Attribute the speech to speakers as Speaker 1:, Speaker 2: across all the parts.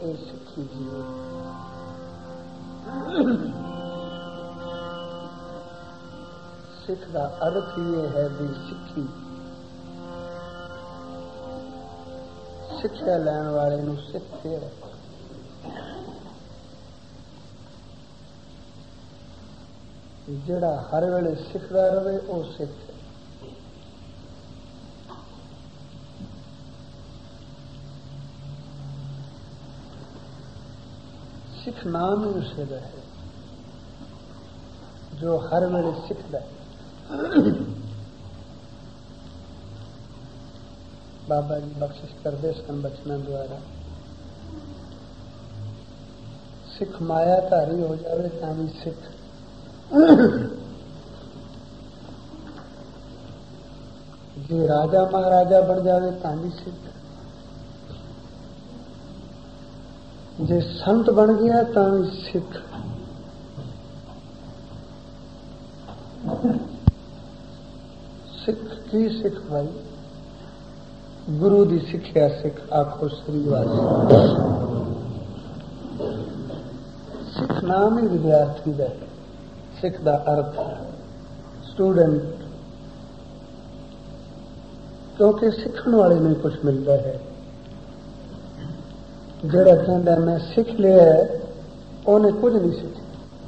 Speaker 1: सिखी जीवन सिख का अर्थ ये है भी सिखी सिक्ख्या लैन वाले नूं सिख के जिहड़ा हर वेले सिखदा रहे वो सिख है। सिख नाम ही उसे है जो हर वेले सिखदा है। बाबा जी बख्शिश करते सन बचना द्वारा सिख माया धारी हो जावे तां भी सिख जे राजा महाराजा बन जावे तां भी सिख जे संत बन गया तां भी सिख सिख की सिख भाई गुरु दी सिक्ख्या सिख आखो श्रीवासी सिख नाम ही विद्यार्थी का है। सिख का अर्थ स्टूडेंट क्योंकि सीखने वाले में कुछ मिलता है। जेड़ा कहता मैं सीख लिया है उन्हें कुछ नहीं सीखा।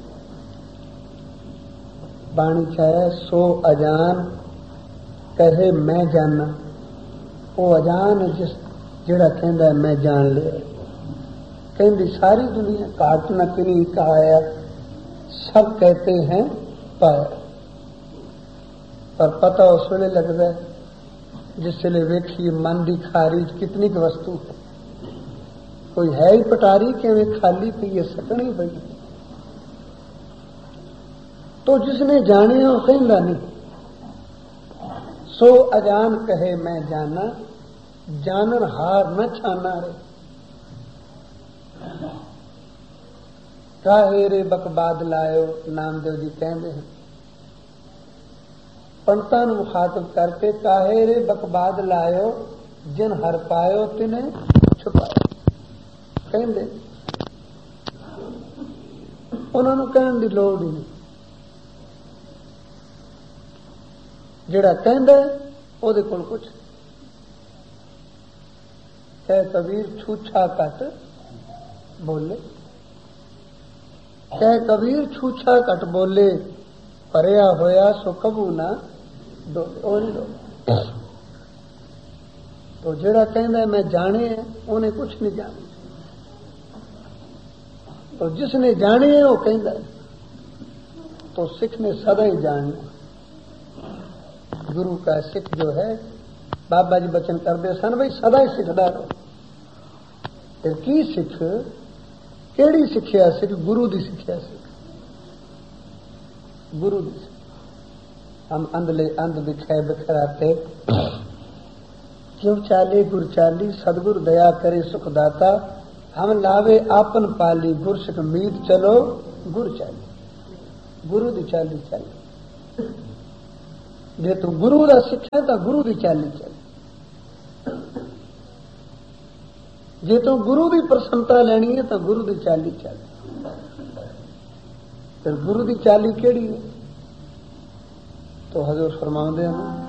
Speaker 1: बाणी चाहे सो अजान कहे मैं जाना वो अजान है जिस जेड़ा कहता है मैं जान लिया। कहती सारी दुनिया काट न किनी कहाया सब कहते हैं पाया पर पता उस वेले लगता है जिसले वेखी मन की खारिज कितनी की वस्तु है। कोई है ही पटारी कि खाली पी है सकनी पई। तो जिसने जाने वो कहता नहीं सो अजान कहे मैं जाना जानन हार न छाना रे काहे रे बकबाद लायो नामदेव जी कहते हैं। पंडितां नूं मुखातब करके काहे रे बकबाद लायो जिन हर पायो तिने छुपायो कहते उन्होंने कहने की लोड़ ही नहीं। जेड़ा कहता है ਉਹਦੇ ਕੋਲ कुछ कह कबीर छूछा कट बोले कह कबीर छूछा कट बोले भरिया होया सो कबू ना डोले। तो जेड़ा कहता मैं जाने है उन्हें कुछ नहीं जाने। तो जिसने जाने है वो कहता है। तो सिख ने सदा ही जाना। गुरु का सिख जो है बाबा जी बचन करते सन भाई सदा ही सिखदा रहो। फिर की सिख केड़ी सिक्ख्या सिख गुरु दी सिक्ख्या सिख गुरु दी सिख। हम अंधले अंध दिखाए बिखराते क्यों चाले गुर चाली सदगुरु दया करे सुख दाता हम लावे आपन पाली गुर सिख मीत चलो गुर चाली गुरु दी चाली चल। जे तू गुरु का सिक्ख्या तो गुरु की चाली चल। जे तू गुरु की प्रसन्नता लेनी है तो गुरु की चाली चल। फिर गुरु की चाली केड़ी है तो हजूर फरमाते हैं